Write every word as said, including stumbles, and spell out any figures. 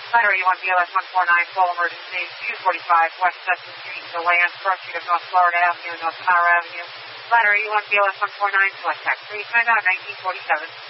Letter E one B L S one four nine, full emergency, two forty-five West Justin Street, DeLand, Cross Street of North Florida Avenue, North Power Avenue. Letter E one B L S one four nine, select taxi, timeout nineteen forty-seven.